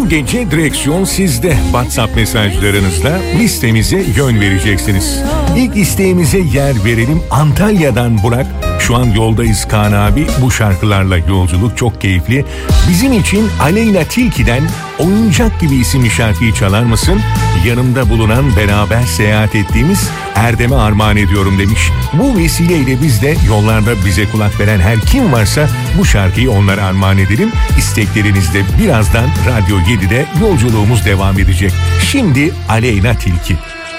Bu gece direksiyon sizde. WhatsApp mesajlarınızla listemize yön vereceksiniz. İlk isteğimize yer verelim. Antalya'dan Burak. Şu an yoldayız Kaan abi. Bu şarkılarla yolculuk çok keyifli. Bizim için Aleyna Tilki'den Oyuncak Gibi isimli şarkıyı çalar mısın? Yanımda bulunan, beraber seyahat ettiğimiz Erdem'e armağan ediyorum demiş. Bu vesileyle biz de yollarda bize kulak veren her kim varsa bu şarkıyı onlara armağan edelim. İsteklerinizde birazdan Radyo 7'de yolculuğumuz devam edecek. Şimdi Aleyna Tilki.